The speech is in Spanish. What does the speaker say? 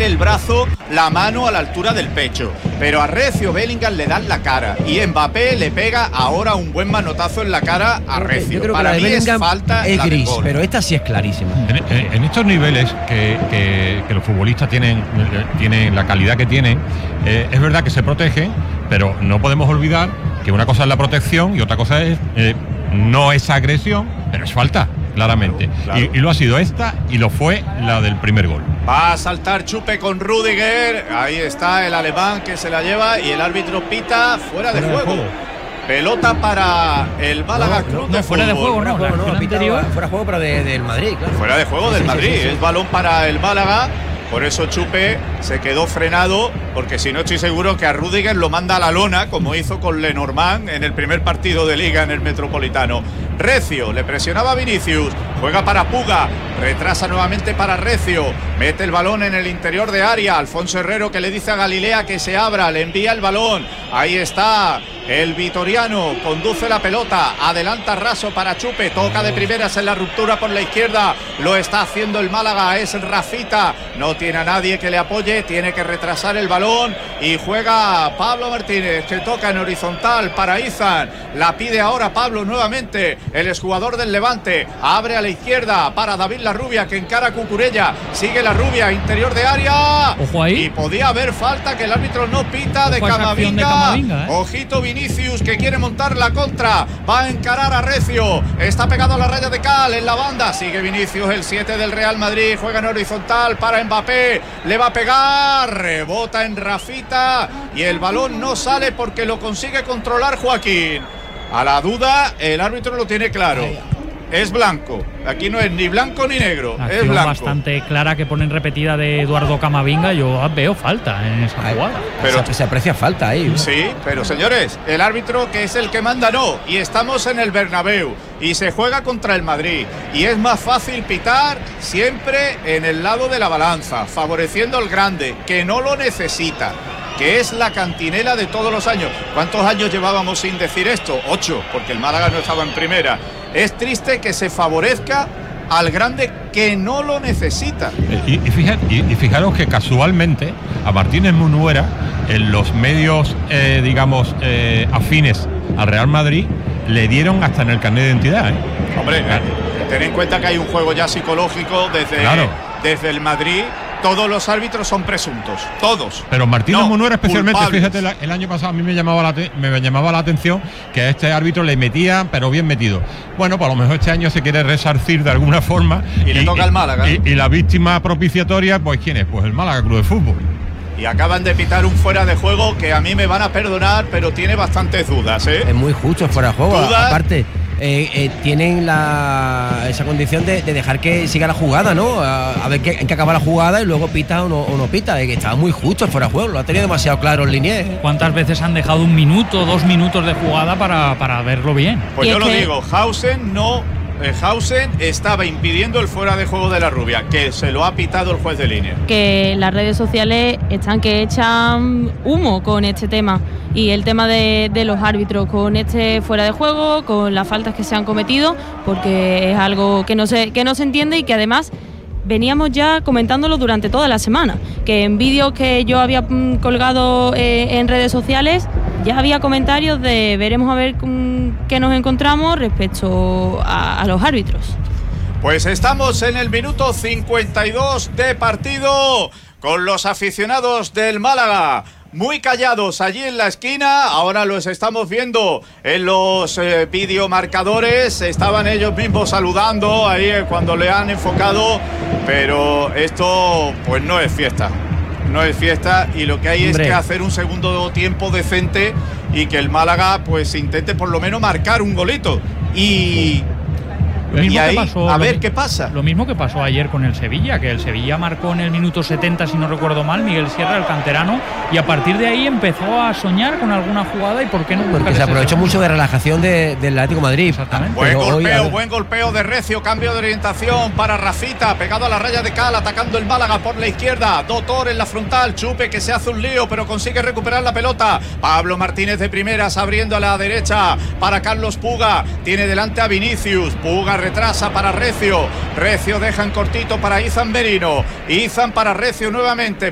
meter el brazo, la mano a la altura del pecho. Pero a Recio Bellingham le dan la cara y Mbappé le pega ahora un buen manotazo en la cara a Recio. Yo creo para que mí la de Bellingham es falta es la del gris, gol. pero esta sí es clarísima. En estos niveles que los futbolistas tienen la calidad que tienen, es verdad que se protegen, pero no podemos olvidar que una cosa es la protección y otra cosa es no esa agresión, pero es falta, claramente. Claro. Y lo ha sido esta y lo fue la del primer gol. Va a saltar Chupe con Rüdiger. Ahí está el alemán que se la lleva y el árbitro pita fuera de juego. Pelota para el Málaga Club de fuera de juego, no, fuera de juego, pero del Madrid, claro. Fuera de juego del Madrid. Es balón para el Málaga. Por eso Chupe se quedó frenado, porque si no estoy seguro que a Rüdiger lo manda a la lona, como hizo con Lenormand en el primer partido de Liga en el Metropolitano. Recio, le presionaba a Vinicius, juega para Puga, retrasa nuevamente para Recio, mete el balón en el interior de área, Alfonso Herrero que le dice a Galilea que se abra, le envía el balón, ahí está el vitoriano, conduce la pelota, adelanta Raso para Chupe, toca de primeras en la ruptura por la izquierda, lo está haciendo el Málaga, es Rafita, no tiene a nadie que le apoye, tiene que retrasar el balón y juega Pablo Martínez que toca en horizontal para Izan, la pide ahora Pablo nuevamente, el exjugador del Levante, abre a la izquierda para David Larrubia que encara a Cucurella, sigue Larrubia, interior de área. Ojo ahí. Y podía haber falta que el árbitro no pita de Camavinga. Ojito Vinicius que quiere montar la contra, va a encarar a Recio, está pegado a la raya de cal en la banda, sigue Vinicius, el 7 del Real Madrid, juega en horizontal para Mbappé, le va a pegar, rebota en Rafita y el balón no sale porque lo consigue controlar Joaquín. A la duda, el árbitro lo tiene claro. Es blanco. Aquí no es ni blanco ni negro. Es blanco. Bastante clara que ponen repetida de Eduardo Camavinga. Yo veo falta en esa jugada. Pero se aprecia falta ahí, ¿no? Sí, pero señores, el árbitro que es el que manda no. Y estamos en el Bernabéu. Y se juega contra el Madrid. Y es más fácil pitar siempre en el lado de la balanza, favoreciendo al grande, que no lo necesita. Que es la cantinela de todos los años. ¿Cuántos años llevábamos sin decir esto? 8, porque el Málaga no estaba en primera. Es triste que se favorezca al grande que no lo necesita. Y fijaros que casualmente a Martínez Munuera, en los medios, afines al Real Madrid, le dieron hasta en el carnet de identidad. Hombre, ten en cuenta que hay un juego ya psicológico desde el Madrid. Todos los árbitros son presuntos, todos. Pero Martínez Munuera especialmente, culpables. fíjate, el año pasado a mí me llamaba la atención que a este árbitro le metía, pero bien metido. Bueno, pues a lo mejor este año se quiere resarcir de alguna forma. Y le toca al Málaga. Y la víctima propiciatoria, pues ¿quién es? Pues el Málaga Club de Fútbol. Y acaban de pitar un fuera de juego que a mí me van a perdonar, pero tiene bastantes dudas, ¿eh? Es muy justo fuera de juego. ¿Dudas? Aparte, tienen esa condición de dejar que siga la jugada, ¿no? A ver en qué acaba la jugada y luego pita o no pita. Que estaba muy justo fuera de juego, lo ha tenido demasiado claro el Liniers. ¿Cuántas veces han dejado 1 minuto, 2 minutos de jugada para verlo bien? Pues yo lo digo, Hausen estaba impidiendo el fuera de juego de la Rubia, que se lo ha pitado el juez de línea. Que las redes sociales están que echan humo con este tema y el tema de los árbitros con este fuera de juego, con las faltas que se han cometido, porque es algo que no se entiende y que además veníamos ya comentándolo durante toda la semana, que en vídeos que yo había colgado en redes sociales ya había comentarios de veremos a ver qué nos encontramos respecto a los árbitros. Pues estamos en el minuto 52 de partido con los aficionados del Málaga muy callados allí en la esquina. Ahora los estamos viendo en los videomarcadores. Estaban ellos mismos saludando ahí cuando le han enfocado, pero esto pues no es fiesta. No es fiesta y lo que hay es que hacer un segundo tiempo decente y que el Málaga pues intente por lo menos marcar un golito y ahí a ver qué pasa. Lo mismo que pasó ayer con el Sevilla, que el Sevilla marcó en el minuto 70, si no recuerdo mal, Miguel Sierra, el canterano, y a partir de ahí empezó a soñar con alguna jugada y por qué no. Porque se aprovechó mucho de relajación del Atlético de Madrid. Exactamente. Buen golpeo de Recio, cambio de orientación para Rafita, pegado a la raya de cal, atacando el Málaga por la izquierda, Doctor en la frontal, Chupe que se hace un lío pero consigue recuperar la pelota, Pablo Martínez de primeras abriendo a la derecha para Carlos Puga, tiene delante a Vinicius, Puga retrasa para Recio deja en cortito para Izan Merino, Izan para Recio nuevamente,